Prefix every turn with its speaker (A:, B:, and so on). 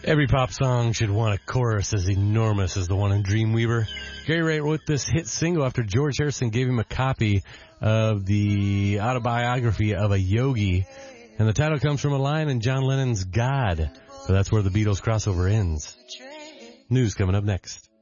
A: Every pop song should want a chorus as enormous as the one in Dreamweaver. Gary Wright wrote this hit single after George Harrison gave him a copy of the autobiography of a yogi. And the title comes from a line in John Lennon's God. So that's where the Beatles crossover ends. News coming up next.